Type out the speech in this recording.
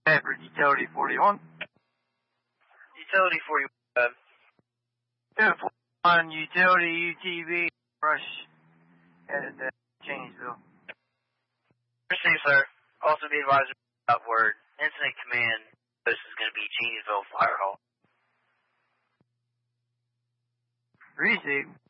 Edward, Utility 41. Utility 41. Yeah, 41, Utility UTV, Rush, headed to Janesville. Received, sir. Also be advised about word. Incident command. This is going to be Janesville Fire Hall. Received.